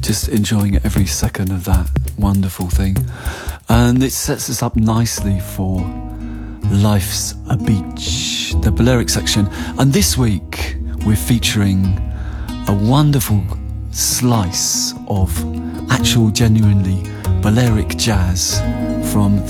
just enjoying every second of that wonderful thing. And it sets us up nicely for Life's a Beach, the Balearic section. And this week we're featuring a wonderful slice of actual genuinely Balearic jazz from the